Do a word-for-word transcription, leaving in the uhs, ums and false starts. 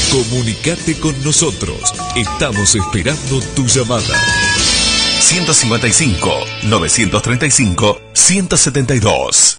Comunicate con nosotros. Estamos esperando tu llamada. ciento cincuenta y cinco, novecientos treinta y cinco, ciento setenta y dos.